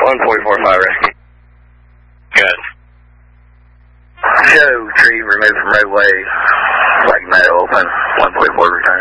144.5 rescue. Good. Show tree removed from roadway, flag meadow open, 144 return.